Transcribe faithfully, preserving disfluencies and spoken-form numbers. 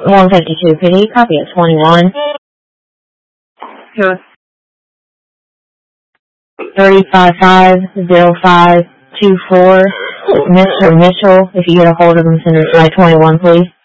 one fifty-two P D, copy at twenty-one. Sure. three five five zero five two four. Mister Mitchell, if you get a hold of him, send it to my twenty-one, please.